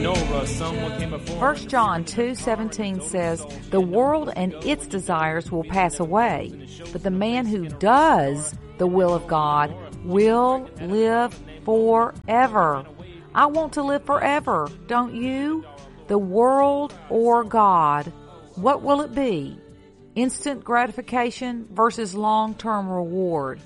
Noah, someone came before. 1 John 2:17 says, "The world and its desires will pass away, but the man who does the will of God will live forever." I want to live forever, don't you? The world or God, what will it be? Instant gratification versus long-term reward.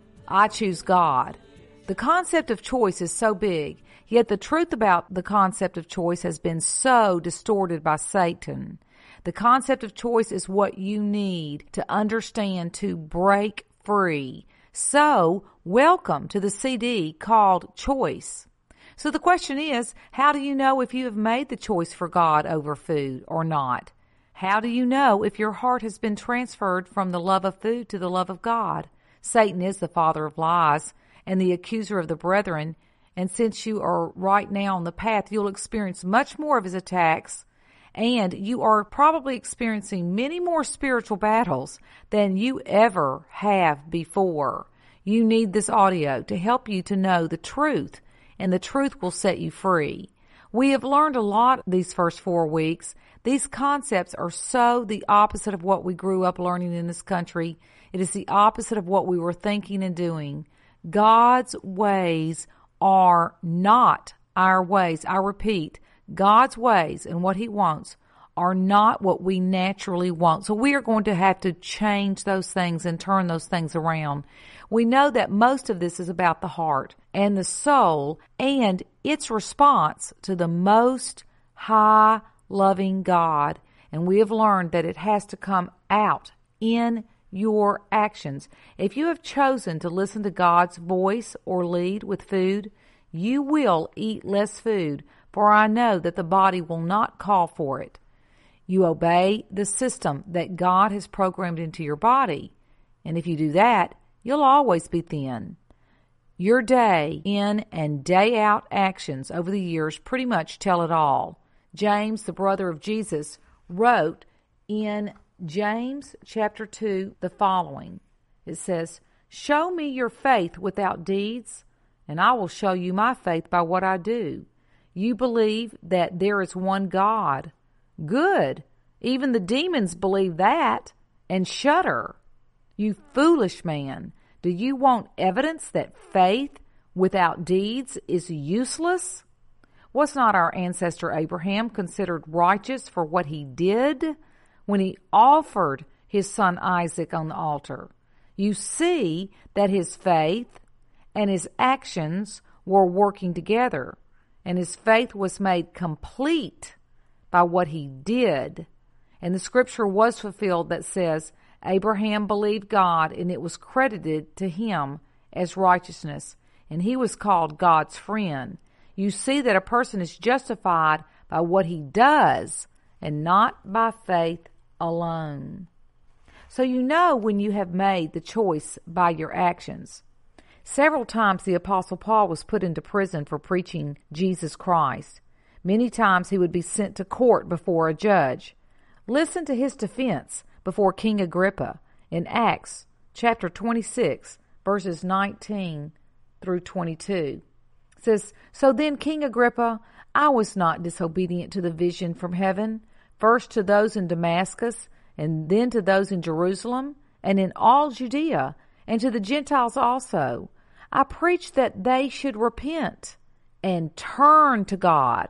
I choose God. The concept of choice is so big, yet the truth about the concept of choice has been so distorted by Satan. The concept of choice is what you need to understand to break free. So, welcome to the CD called Choice. So the question is, how do you know if you have made the choice for God over food or not? How do you know if your heart has been transferred from the love of food to the love of God? Satan is the father of lies and the accuser of the brethren, and since you are right now on the path, you'll experience much more of his attacks, and you are probably experiencing many more spiritual battles than you ever have before. You need this audio to help you to know the truth, and the truth will set you free. We have learned a lot these first 4 weeks. These concepts are so the opposite of what we grew up learning in this country. It is the opposite of what we were thinking and doing. God's ways are not our ways. I repeat, God's ways and what he wants are not what we naturally want. So we are going to have to change those things and turn those things around. We know that most of this is about the heart and the soul and its response to the most high loving God. And we have learned that it has to come out in your actions. If you have chosen to listen to God's voice or lead with food, you will eat less food, for I know that the body will not call for it. You obey the system that God has programmed into your body. And if you do that, you'll always be thin. Your day in and day out actions over the years pretty much tell it all. James, the brother of Jesus, wrote in James chapter 2 the following. It says, "Show me your faith without deeds, and I will show you my faith by what I do. You believe that there is one God. Good. Even the demons believe that and shudder. You foolish man, do you want evidence that faith without deeds is useless? Was not our ancestor Abraham considered righteous for what he did when he offered his son Isaac on the altar? You see that his faith and his actions were working together, and his faith was made complete by what he did. And the scripture was fulfilled that says, Abraham believed God, and it was credited to him as righteousness, and he was called God's friend." You see that a person is justified by what he does and not by faith alone. So you know when you have made the choice by your actions. Several times the Apostle Paul was put into prison for preaching Jesus Christ. Many times he would be sent to court before a judge. Listen to his defense before King Agrippa in Acts chapter 26, verses 19 through 22. It says, "So then, King Agrippa, I was not disobedient to the vision from heaven, first to those in Damascus, and then to those in Jerusalem, and in all Judea, and to the Gentiles also. I preached that they should repent and turn to God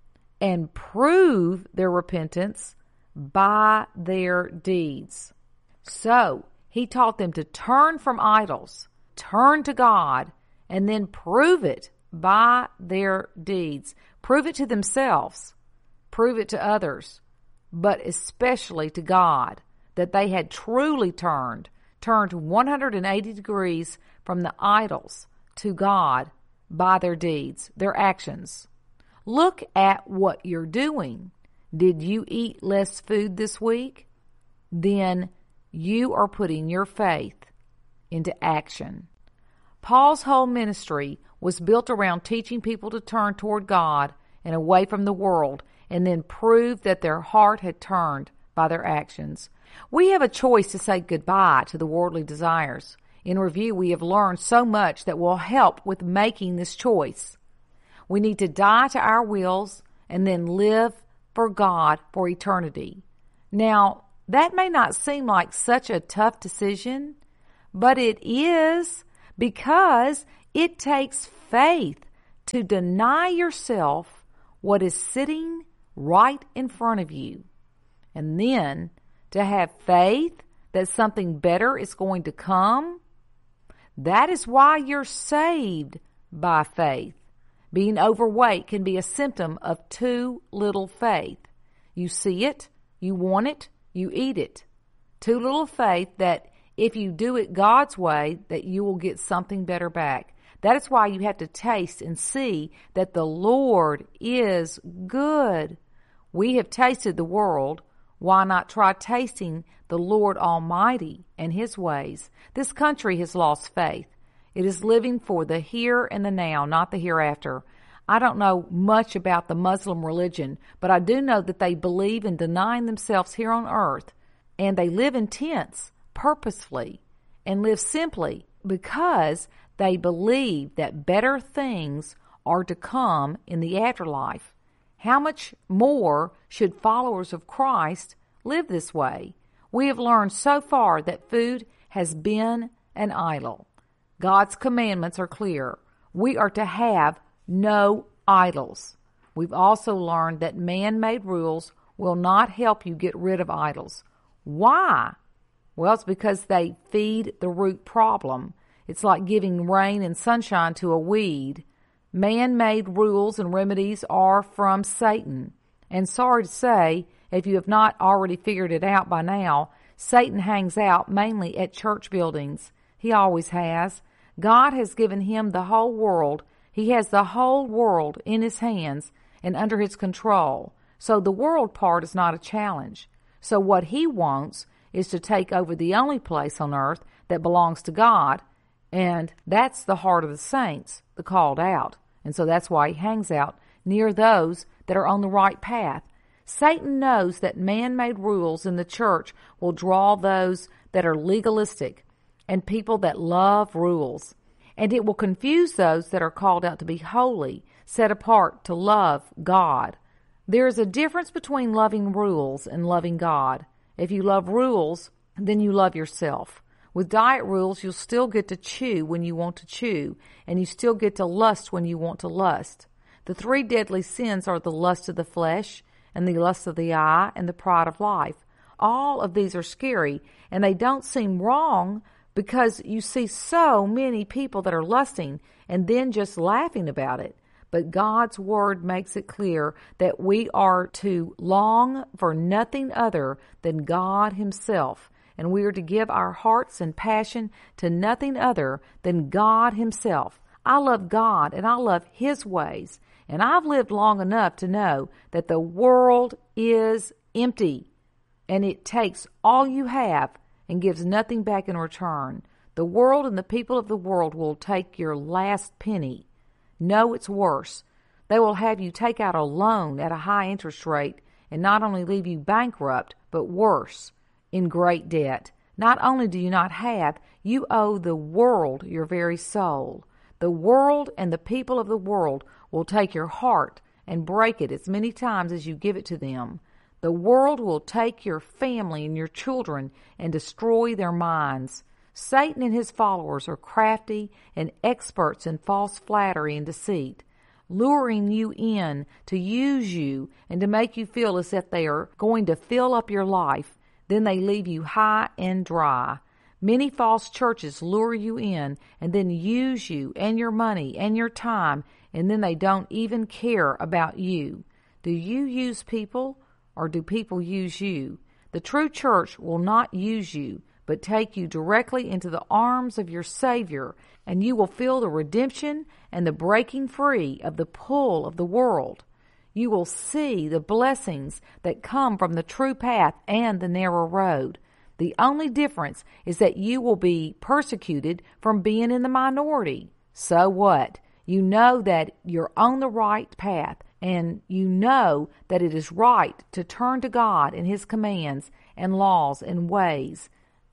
and prove their repentance by their deeds." So he taught them to turn from idols, turn to God, and then prove it by their deeds. Prove it to themselves, prove it to others, but especially to God, that they had truly turned 180 degrees from the idols to God by their deeds, their actions. Look at what you're doing. Did you eat less food this week? Then you are putting your faith into action. Paul's whole ministry was built around teaching people to turn toward God and away from the world, and then prove that their heart had turned by their actions. We have a choice to say goodbye to the worldly desires. In review, we have learned so much that will help with making this choice. We need to die to our wills and then live for God for eternity. Now, that may not seem like such a tough decision, but it is, because it takes faith to deny yourself what is sitting right in front of you, and then to have faith that something better is going to come. That is why you're saved by faith. Being overweight can be a symptom of too little faith. You see it, you want it, you eat it. Too little faith that if you do it God's way, that you will get something better back. That is why you have to taste and see that the Lord is good. We have tasted the world. Why not try tasting the Lord Almighty and His ways? This country has lost faith. It is living for the here and the now, not the hereafter. I don't know much about the Muslim religion, but I do know that they believe in denying themselves here on earth, and they live in tents purposefully and live simply because they believe that better things are to come in the afterlife. How much more should followers of Christ live this way? We have learned so far that food has been an idol. God's commandments are clear. We are to have no idols. We've also learned that man-made rules will not help you get rid of idols. Why? Well, it's because they feed the root problem. It's like giving rain and sunshine to a weed. Man-made rules and remedies are from Satan. And sorry to say, if you have not already figured it out by now, Satan hangs out mainly at church buildings. He always has. God has given him the whole world. He has the whole world in his hands and under his control. So the world part is not a challenge. So what he wants is to take over the only place on earth that belongs to God, and that's the heart of the saints, the called out. And so that's why he hangs out near those that are on the right path. Satan knows that man-made rules in the church will draw those that are legalistic and people that love rules. And it will confuse those that are called out to be holy, set apart to love God. There is a difference between loving rules and loving God. If you love rules, then you love yourself. With diet rules, you'll still get to chew when you want to chew, and you still get to lust when you want to lust. The 3 deadly sins are the lust of the flesh, and the lust of the eye, and the pride of life. All of these are scary, and they don't seem wrong because you see so many people that are lusting and then just laughing about it. But God's Word makes it clear that we are to long for nothing other than God Himself. And we are to give our hearts and passion to nothing other than God Himself. I love God and I love His ways. And I've lived long enough to know that the world is empty. And it takes all you have and gives nothing back in return. The world and the people of the world will take your last penny. No, it's worse. They will have you take out a loan at a high interest rate and not only leave you bankrupt, but worse, in great debt. Not only do you not have, you owe the world your very soul. The world and the people of the world will take your heart and break it as many times as you give it to them. The world will take your family and your children and destroy their minds. Satan and his followers are crafty and experts in false flattery and deceit, luring you in to use you and to make you feel as if they are going to fill up your life. Then they leave you high and dry. Many false churches lure you in and then use you and your money and your time, and then they don't even care about you. Do you use people, or do people use you? The true church will not use you, but take you directly into the arms of your Savior, and you will feel the redemption and the breaking free of the pull of the world. You will see the blessings that come from the true path and the narrow road. The only difference is that you will be persecuted from being in the minority. So what? You know that you're on the right path, and you know that it is right to turn to God and His commands and laws and ways,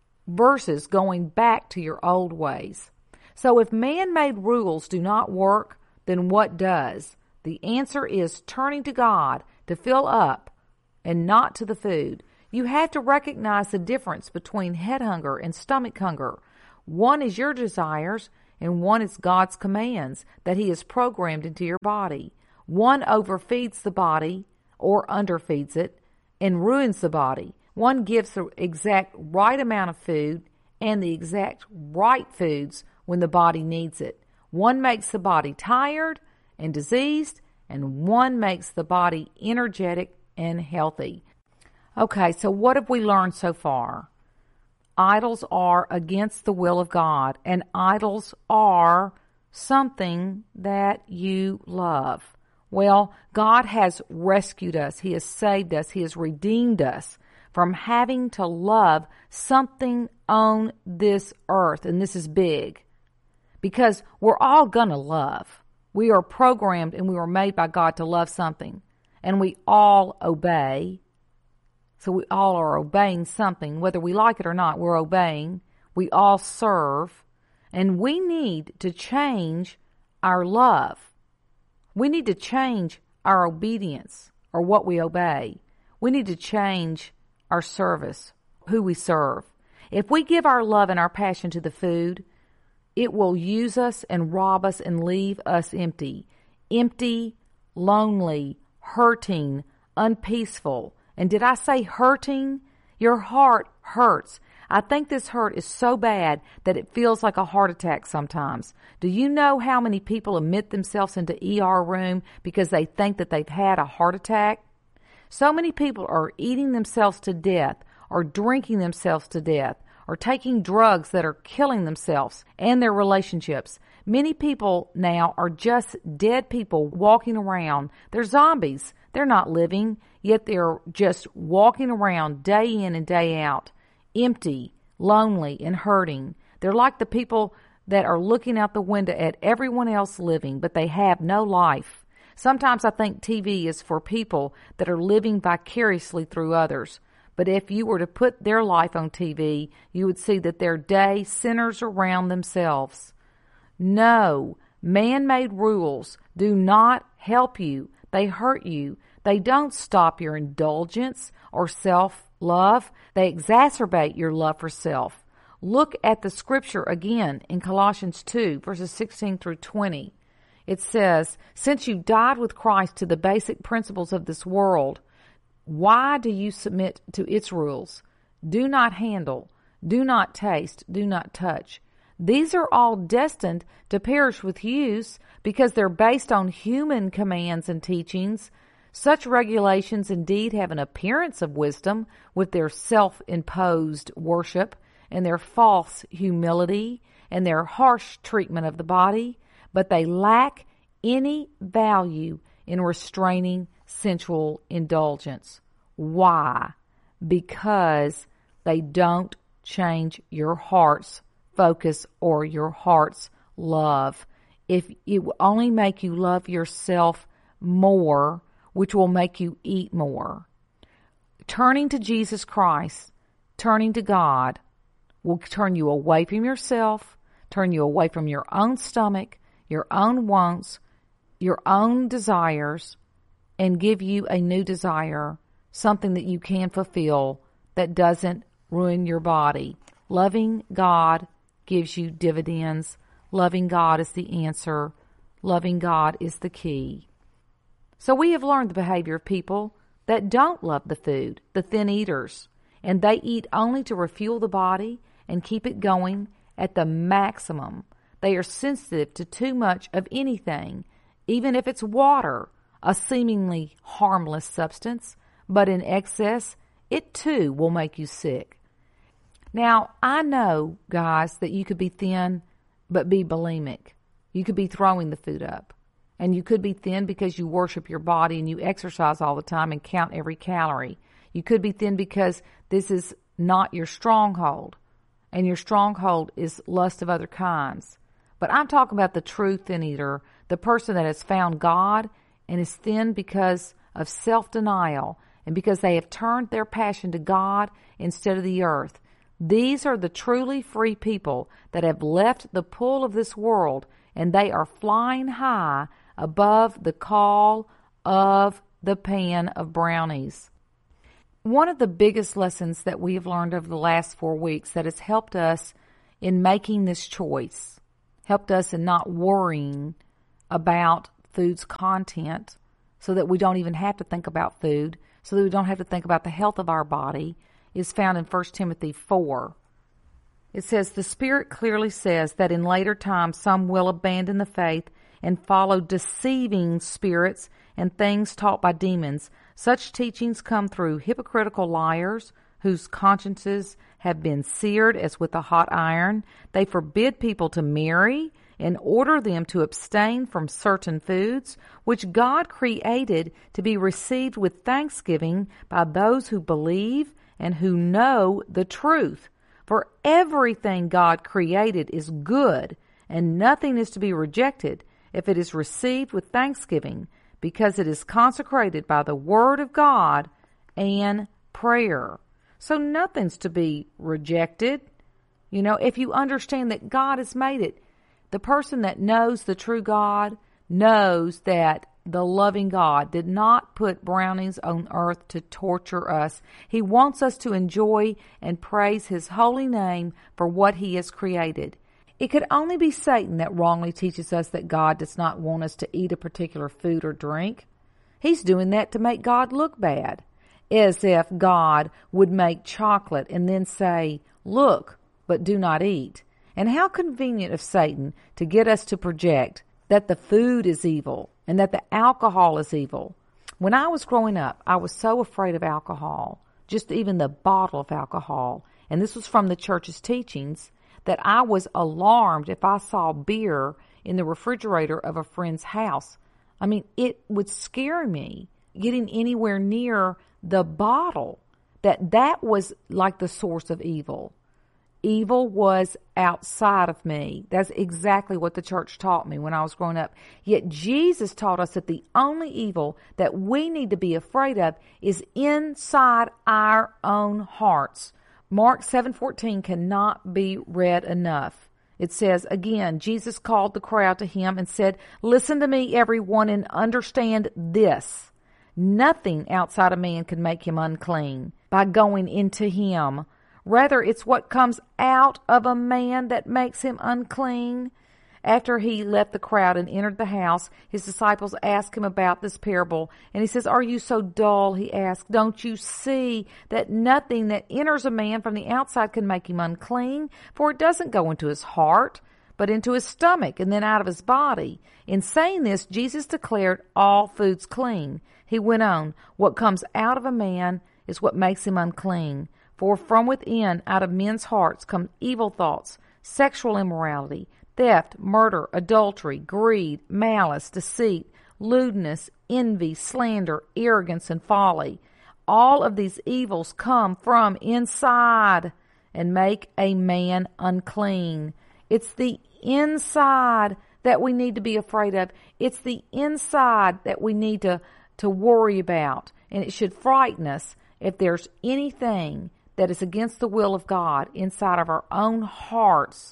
versus going back to your old ways. So if man-made rules do not work, then what does? The answer is turning to God to fill up and not to the food. You have to recognize the difference between head hunger and stomach hunger. One is your desires, and one is God's commands that He has programmed into your body. One overfeeds the body or underfeeds it and ruins the body. One gives the exact right amount of food and the exact right foods when the body needs it. One makes the body tired and diseased, and one makes the body energetic and healthy. Okay, so what have we learned so far? Idols are against the will of God, and idols are something that you love. Well, God has rescued us. He has saved us. He has redeemed us from having to love something on this earth, and this is big, because we're all going to love. We are programmed and we were made by God to love something, and we all obey. So we all are obeying something. Whether we like it or not, we're obeying. We all serve. And we need to change our love. We need to change our obedience or what we obey. We need to change our service, who we serve. If we give our love and our passion to the food, it will use us and rob us and leave us empty. Empty, lonely, hurting, unpeaceful. And did I say hurting? Your heart hurts. I think this hurt is so bad that it feels like a heart attack sometimes. Do you know how many people admit themselves into ER room because they think that they've had a heart attack? So many people are eating themselves to death or drinking themselves to death or taking drugs that are killing themselves and their relationships. Many people now are just dead people walking around. They're zombies. They're not living, yet they're just walking around day in and day out, empty, lonely, and hurting. They're like the people that are looking out the window at everyone else living, but they have no life. Sometimes I think TV is for people that are living vicariously through others. But if you were to put their life on TV, you would see that their day centers around themselves. No, man-made rules do not help you. They hurt you. They don't stop your indulgence or self-love. They exacerbate your love for self. Look at the scripture again in Colossians 2, verses 16 through 20. It says, since you died with Christ to the basic principles of this world, why do you submit to its rules? Do not handle, do not taste, do not touch. These are all destined to perish with use because they're based on human commands and teachings. Such regulations indeed have an appearance of wisdom with their self-imposed worship and their false humility and their harsh treatment of the body, but they lack any value in restraining sensual indulgence. Why? Because they don't change your heart's focus or your heart's love. If it will only make you love yourself more, which will make you eat more. Turning to Jesus Christ, turning to God, will turn you away from yourself, turn you away from your own stomach, your own wants, your own desires, and give you a new desire, something that you can fulfill that doesn't ruin your body. Loving God gives you dividends. Loving God is the answer. Loving God is the key. So we have learned the behavior of people that don't love the food, the thin eaters, and they eat only to refuel the body and keep it going at the maximum. They are sensitive to too much of anything, even if it's water, a seemingly harmless substance, but in excess, it too will make you sick. Now, I know, guys, that you could be thin but be bulimic. You could be throwing the food up. And you could be thin because you worship your body and you exercise all the time and count every calorie. You could be thin because this is not your stronghold. And your stronghold is lust of other kinds. But I'm talking about the true thin eater, the person that has found God and is thin because of self-denial and because they have turned their passion to God instead of the earth. These are the truly free people that have left the pull of this world, and they are flying high above the call of the pan of brownies. One of the biggest lessons that we have learned over the last 4 weeks that has helped us in making this choice, helped us in not worrying about food's content so that we don't even have to think about food, so that we don't have to think about the health of our body, is found in 1 Timothy 4. It says, "The Spirit clearly says that in later times some will abandon the faith and follow deceiving spirits and things taught by demons. Such teachings come through hypocritical liars whose consciences have been seared as with a hot iron. They forbid people to marry and order them to abstain from certain foods, which God created to be received with thanksgiving by those who believe and who know the truth. For everything God created is good, and nothing is to be rejected if it is received with thanksgiving, because it is consecrated by the word of God and prayer." So nothing's to be rejected. You know, if you understand that God has made it, the person that knows the true God knows that the loving God did not put brownies on earth to torture us. He wants us to enjoy and praise His holy name for what He has created. It could only be Satan that wrongly teaches us that God does not want us to eat a particular food or drink. He's doing that to make God look bad, as if God would make chocolate and then say, "Look, but do not eat." And how convenient of Satan to get us to project that the food is evil and that the alcohol is evil. When I was growing up, I was so afraid of alcohol, just even the bottle of alcohol, and this was from the church's teachings, that I was alarmed if I saw beer in the refrigerator of a friend's house. I mean, it would scare me getting anywhere near the bottle, that was like the source of evil. Evil was outside of me. That's exactly what the church taught me when I was growing up. Yet Jesus taught us that the only evil that we need to be afraid of is inside our own hearts. Mark 7:14 cannot be read enough. It says, again, Jesus called the crowd to Him and said, "Listen to me, everyone, and understand this. Nothing outside a man can make him unclean by going into him. Rather, it's what comes out of a man that makes him unclean." After He left the crowd and entered the house, His disciples asked Him about this parable. And He says, "Are you so dull?" He asked. "Don't you see that nothing that enters a man from the outside can make him unclean? For it doesn't go into his heart, but into his stomach and then out of his body." In saying this, Jesus declared all foods clean. He went on, "What comes out of a man is what makes him unclean. For from within, out of men's hearts, come evil thoughts, sexual immorality, theft, murder, adultery, greed, malice, deceit, lewdness, envy, slander, arrogance, and folly. All of these evils come from inside and make a man unclean." It's the inside that we need to be afraid of. It's the inside that we need to worry about. And it should frighten us if there's anything that is against the will of God inside of our own hearts.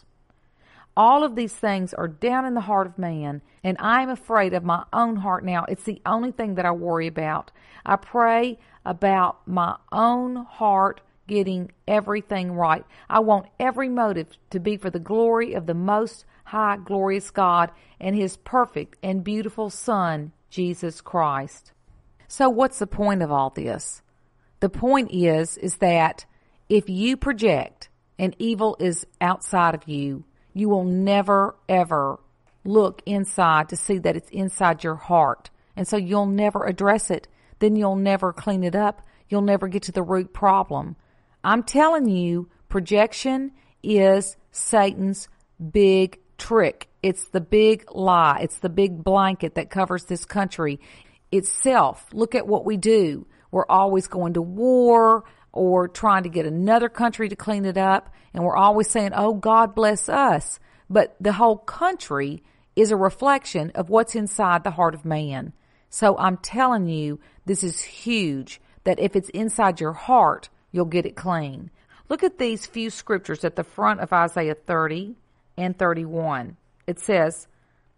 All of these things are down in the heart of man, and I'm afraid of my own heart now. It's the only thing that I worry about. I pray about my own heart getting everything right. I want every motive to be for the glory of the Most High, glorious God and His perfect and beautiful Son, Jesus Christ. So what's the point of all this? The point is that if you project and evil is outside of you, you will never, ever look inside to see that it's inside your heart. And so you'll never address it. Then you'll never clean it up. You'll never get to the root problem. I'm telling you, projection is Satan's big trick. It's the big lie. It's the big blanket that covers this country itself. Look at what we do. We're always going to war or trying to get another country to clean it up. And we're always saying, "Oh, God bless us." But the whole country is a reflection of what's inside the heart of man. So I'm telling you, this is huge, that if it's inside your heart, you'll get it clean. Look at these few scriptures at the front of Isaiah 30 and 31. It says,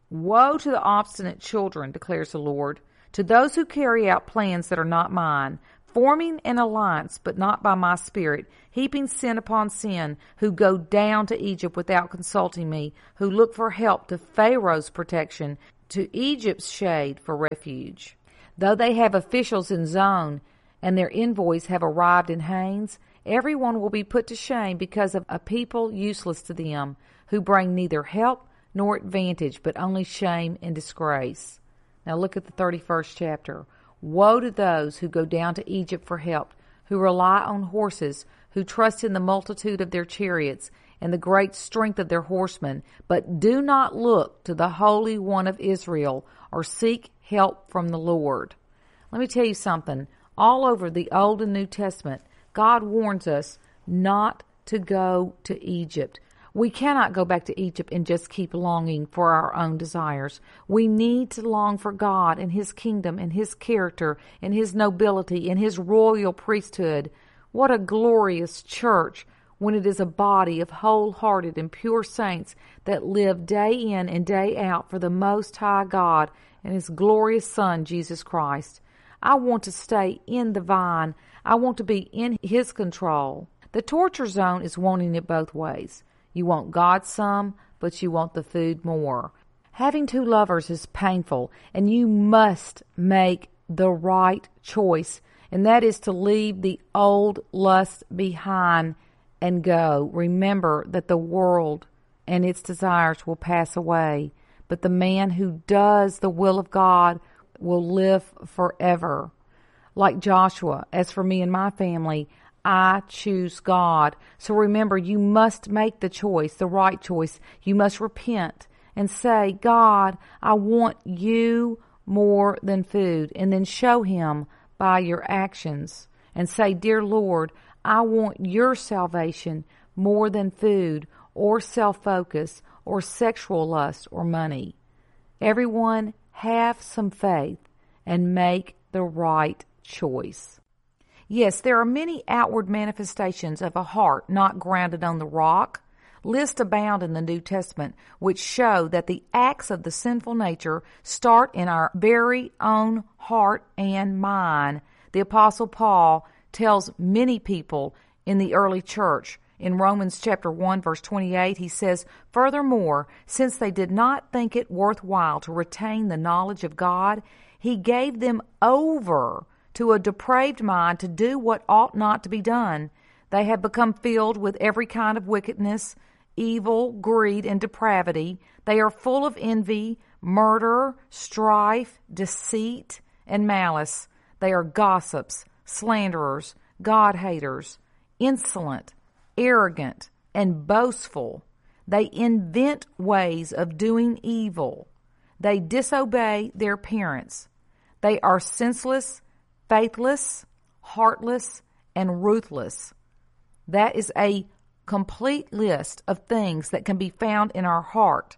Woe to the obstinate children, declares the Lord, to those who carry out plans that are not mine, forming an alliance but not by my spirit, heaping sin upon sin, who go down to Egypt without consulting me, who look for help to Pharaoh's protection, to Egypt's shade for refuge. Though they have officials in Zone, and their envoys have arrived in Hanes, everyone will be put to shame because of a people useless to them, who bring neither help nor advantage, but only shame and disgrace. Now look at the 31st chapter. Woe to those who go down to Egypt for help, who rely on horses, who trust in the multitude of their chariots and the great strength of their horsemen, but do not look to the Holy One of Israel or seek help from the Lord. Let me tell you something. All over the Old and New Testament, God warns us not to go to Egypt. We cannot go back to Egypt and just keep longing for our own desires. We need to long for God and His kingdom and His character and His nobility and His royal priesthood. What a glorious church when it is a body of wholehearted and pure saints that live day in and day out for the Most High God and His glorious Son, Jesus Christ. I want to stay in the vine. I want to be in His control. The torture zone is wanting it both ways. You want God some, but you want the food more. Having two lovers is painful, and you must make the right choice, and that is to leave the old lust behind and go. Remember that the world and its desires will pass away, but the man who does the will of God will live forever. Like Joshua, as for me and my family, I choose God. So remember, you must make the choice, the right choice. You must repent and say, God, I want you more than food. And then show Him by your actions. And say, dear Lord, I want your salvation more than food or self-focus or sexual lust or money. Everyone have some faith and make the right choice. Yes, there are many outward manifestations of a heart not grounded on the rock. Lists abound in the New Testament which show that the acts of the sinful nature start in our very own heart and mind. The Apostle Paul tells many people in the early church in Romans chapter 1 verse 28, he says, furthermore, since they did not think it worthwhile to retain the knowledge of God, He gave them over to a depraved mind to do what ought not to be done. They have become filled with every kind of wickedness, evil, greed, and depravity. They are full of envy, murder, strife, deceit, and malice. They are gossips, slanderers, God-haters, insolent, arrogant, and boastful. They invent ways of doing evil. They disobey their parents. They are senseless, faithless, heartless, and ruthless. That is a complete list of things that can be found in our heart.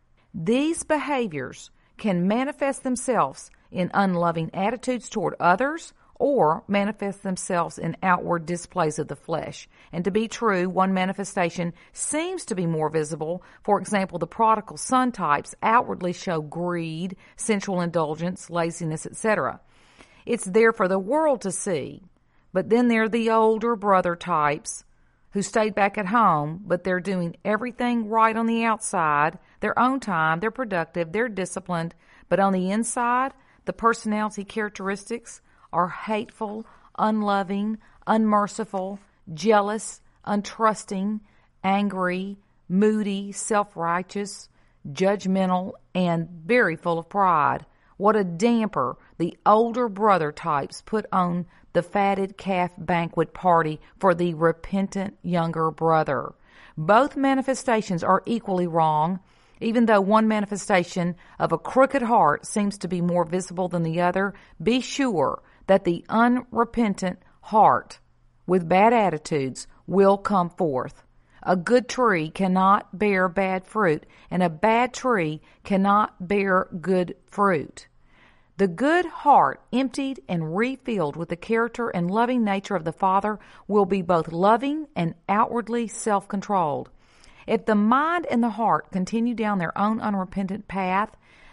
These behaviors can manifest themselves in unloving attitudes toward others or manifest themselves in outward displays of the flesh. And to be true, one manifestation seems to be more visible. For example, the prodigal son types outwardly show greed, sensual indulgence, laziness, etc. It's there for the world to see. But then there are the older brother types who stayed back at home, but they're doing everything right on the outside, their own time, they're productive, they're disciplined, but on the inside, the personality characteristics are hateful, unloving, unmerciful, jealous, untrusting, angry, moody, self-righteous, judgmental, and very full of pride. What a damper the older brother types put on the fatted calf banquet party for the repentant younger brother. Both manifestations are equally wrong, even though one manifestation of a crooked heart seems to be more visible than the other. Be sure that the unrepentant heart with bad attitudes will come forth. A good tree cannot bear bad fruit, and a bad tree cannot bear good fruit. The good heart, emptied and refilled with the character and loving nature of the Father, will be both loving and outwardly self-controlled. If the mind and the heart continue down their own unrepentant path,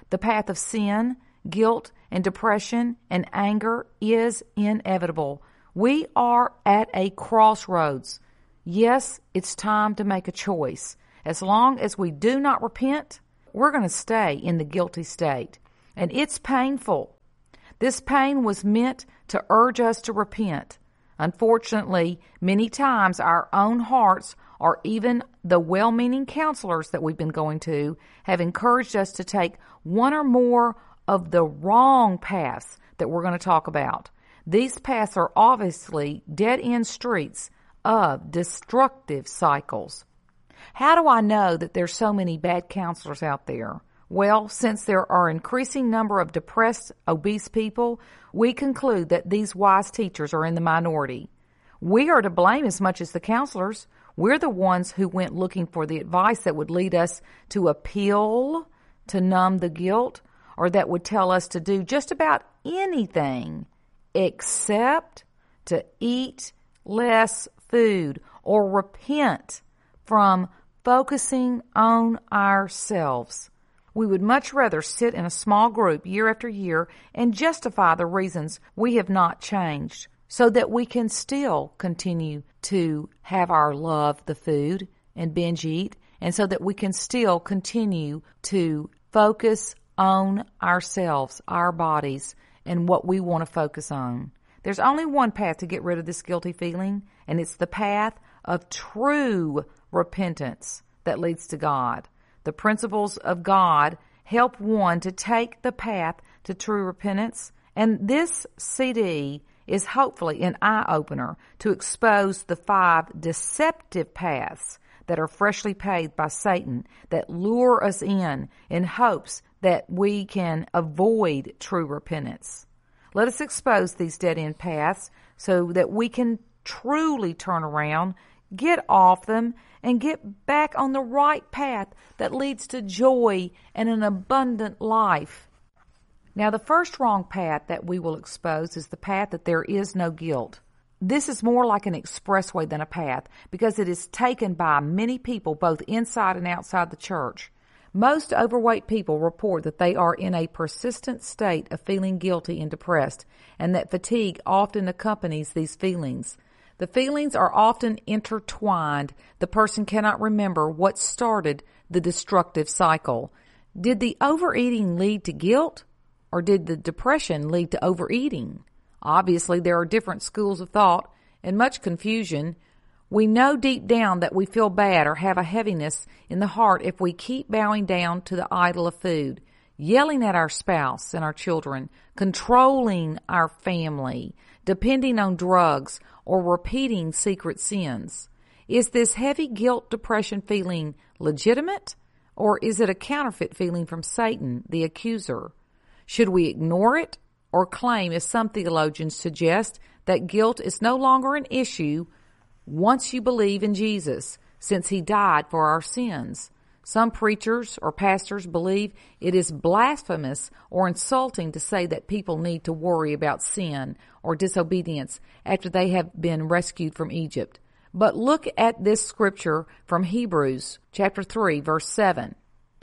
The path of sin, guilt, and depression and anger is inevitable. We are at a crossroads. Yes, it's time to make a choice. As long as we do not repent, we're going to stay in the guilty state. And it's painful. This pain was meant to urge us to repent. Unfortunately, many times our own hearts, or even the well-meaning counselors that we've been going to, have encouraged us to take one or more of the wrong paths that we're going to talk about. These paths are obviously dead-end streets of destructive cycles. How do I know that there's so many bad counselors out there? Well, since there are an increasing number of depressed, obese people, we conclude that these wise teachers are in the minority. We are to blame as much as the counselors. We're the ones who went looking for the advice that would lead us to a pill to numb the guilt, or that would tell us to do just about anything except to eat less food or repent from focusing on ourselves. We would much rather sit in a small group year after year and justify the reasons we have not changed so that we can still continue to have our love the food and binge eat, and so that we can still continue to focus on ourselves, our bodies, and what we want to focus on. There's only one path to get rid of this guilty feeling, and it's the path of true repentance that leads to God. The principles of God help one to take the path to true repentance, and this CD is hopefully an eye-opener to expose the 5 deceptive paths that are freshly paved by Satan that lure us in hopes that we can avoid true repentance. Let us expose these dead-end paths so that we can truly turn around, get off them, and get back on the right path that leads to joy and an abundant life. Now, the first wrong path that we will expose is the path that there is no guilt. This is more like an expressway than a path because it is taken by many people both inside and outside the church. Most overweight people report that they are in a persistent state of feeling guilty and depressed, and that fatigue often accompanies these feelings. The feelings are often intertwined. The person cannot remember what started the destructive cycle. Did the overeating lead to guilt, or did the depression lead to overeating? Obviously, there are different schools of thought and much confusion. We know deep down that we feel bad or have a heaviness in the heart if we keep bowing down to the idol of food, yelling at our spouse and our children, controlling our family, depending on drugs, or repeating secret sins. Is this heavy guilt depression feeling legitimate, or is it a counterfeit feeling from Satan, the accuser? Should we ignore it or claim, as some theologians suggest, that guilt is no longer an issue once you believe in Jesus, since he died for our sins? Some preachers or pastors believe it is blasphemous or insulting to say that people need to worry about sin or disobedience after they have been rescued from Egypt. But look at this scripture from Hebrews chapter 3, verse 7.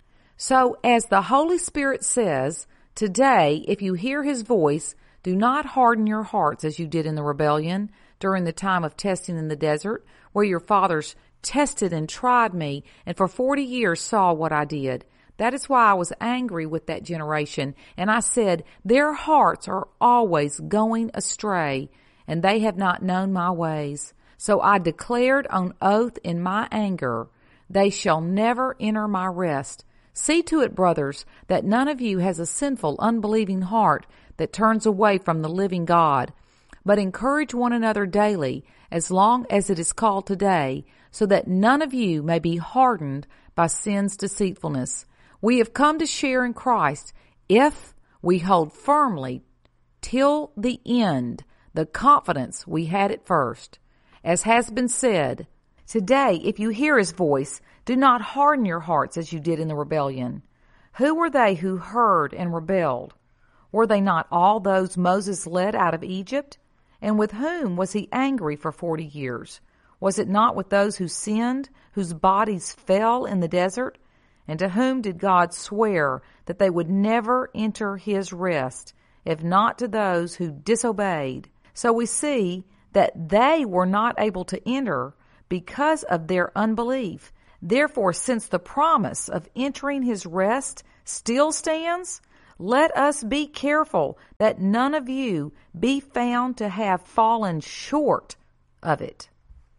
So, as the Holy Spirit says, today, if you hear his voice, do not harden your hearts as you did in the rebellion during the time of testing in the desert, where your fathers tested and tried me, and for 40 years saw what I did. That is why I was angry with that generation, and I said, their hearts are always going astray, and they have not known my ways. So I declared on oath in my anger, they shall never enter my rest. See to it, brothers, that none of you has a sinful, unbelieving heart that turns away from the living God, but encourage one another daily, as long as it is called today, so that none of you may be hardened by sin's deceitfulness. We have come to share in Christ if we hold firmly till the end the confidence we had at first. As has been said, today, if you hear his voice, do not harden your hearts as you did in the rebellion. Who were they who heard and rebelled? Were they not all those Moses led out of Egypt? And with whom was he angry for 40 years? Was it not with those who sinned, whose bodies fell in the desert? And to whom did God swear that they would never enter his rest, if not to those who disobeyed? So we see that they were not able to enter because of their unbelief. Therefore, since the promise of entering his rest still stands, let us be careful that none of you be found to have fallen short of it.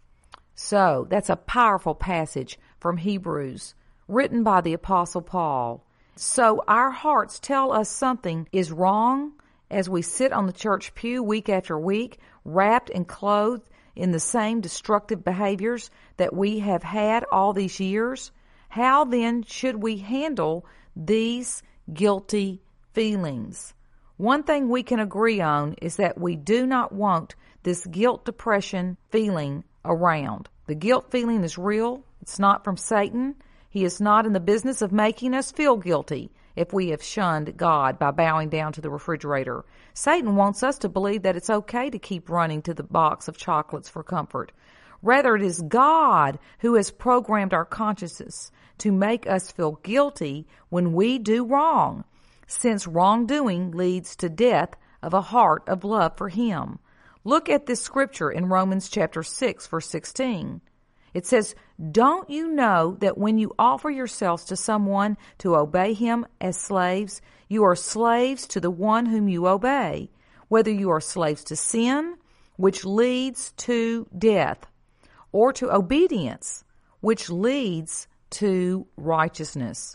So, that's a powerful passage from Hebrews, written by the Apostle Paul. So, our hearts tell us something is wrong as we sit on the church pew week after week, wrapped and clothed in the same destructive behaviors that we have had all these years. How then should we handle these guilty feelings? One thing we can agree on is that we do not want this guilt depression feeling around. The guilt feeling is real. It's not from Satan. He is not in the business of making us feel guilty if we have shunned God by bowing down to the refrigerator. Satan wants us to believe that it's okay to keep running to the box of chocolates for comfort. Rather, it is God who has programmed our consciences to make us feel guilty when we do wrong, since wrongdoing leads to death of a heart of love for Him. Look at this scripture in Romans chapter 6, verse 16. It says, "Don't you know that when you offer yourselves to someone to obey him as slaves, you are slaves to the one whom you obey, whether you are slaves to sin, which leads to death, or to obedience, which leads to righteousness."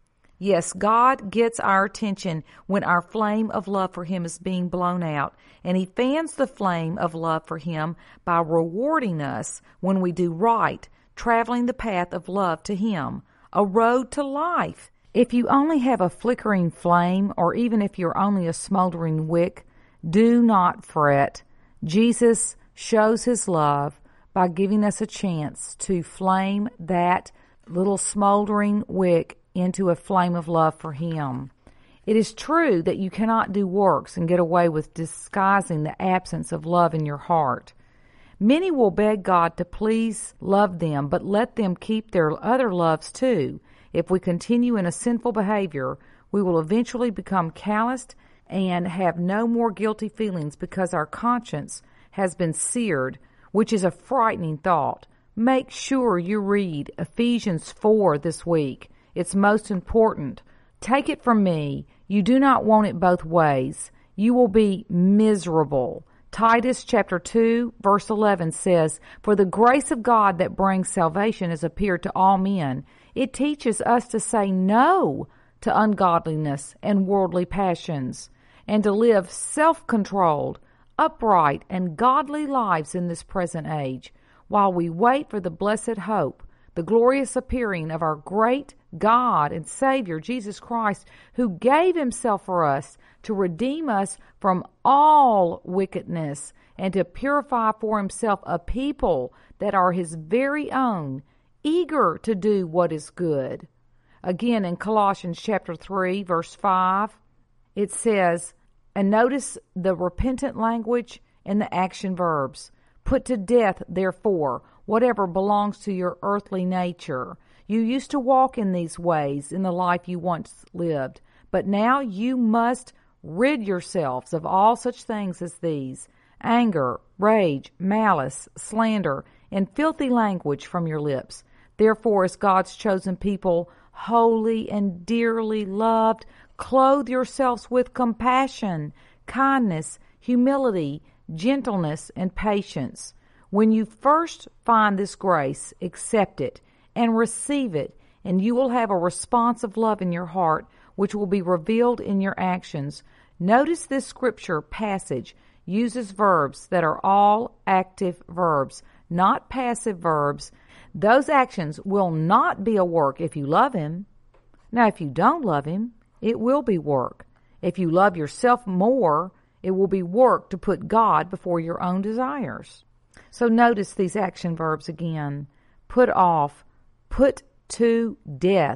Yes, God gets our attention when our flame of love for Him is being blown out, and He fans the flame of love for Him by rewarding us when we do right, traveling the path of love to Him, a road to life. If you only have a flickering flame, or even if you're only a smoldering wick, do not fret. Jesus shows His love by giving us a chance to flame that little smoldering wick into a flame of love for Him. It is true that you cannot do works and get away with disguising the absence of love in your heart. Many will beg God to please love them, but let them keep their other loves too. If we continue in a sinful behavior, we will eventually become calloused and have no more guilty feelings because our conscience has been seared, which is a frightening thought. Make sure you read Ephesians 4 this week. It's most important. Take it from me, you do not want it both ways. You will be miserable. Titus chapter 2, verse 11 says, "For the grace of God that brings salvation has appeared to all men." It teaches us to say no to ungodliness and worldly passions, and to live self-controlled, upright, and godly lives in this present age, while we wait for the blessed hope, the glorious appearing of our great God and Savior, Jesus Christ, who gave Himself for us to redeem us from all wickedness and to purify for Himself a people that are His very own, eager to do what is good. Again, in Colossians chapter 3, verse 5, it says, and notice the repentant language and the action verbs. "Put to death, therefore, whatever belongs to your earthly nature. You used to walk in these ways in the life you once lived, but now you must rid yourselves of all such things as these: anger, rage, malice, slander, and filthy language from your lips. Therefore, as God's chosen people, holy and dearly loved, clothe yourselves with compassion, kindness, humility, gentleness, and patience. When you first find this grace, accept it and receive it, and you will have a response of love in your heart, which will be revealed in your actions." Notice this scripture passage uses verbs that are all active verbs, not passive verbs. Those actions will not be a work if you love Him. Now, if you don't love Him, it will be work. If you love yourself more, it will be work to put God before your own desires. So notice these action verbs again. Put off, put to death,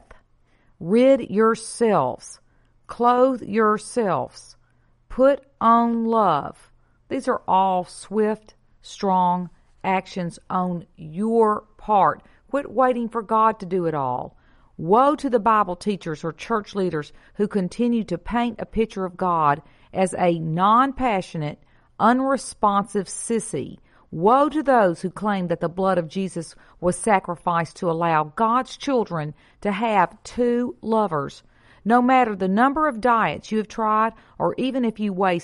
rid yourselves, clothe yourselves, put on love. These are all swift, strong actions on your part. Quit waiting for God to do it all. Woe to the Bible teachers or church leaders who continue to paint a picture of God as a non-passionate, unresponsive sissy. Woe to those who claim that the blood of Jesus was sacrificed to allow God's children to have two lovers. No matter the number of diets you have tried, or even if you weigh